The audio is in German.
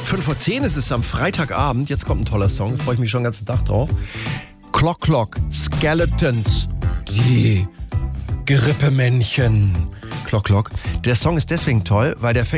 5:10 Uhr ist es am Freitagabend. Jetzt kommt ein toller Song, da freue ich mich schon den ganzen Tag drauf. Clock Clock, Skeletons, die Grippemännchen. Clock Clock. Der Song ist deswegen toll, weil der fängt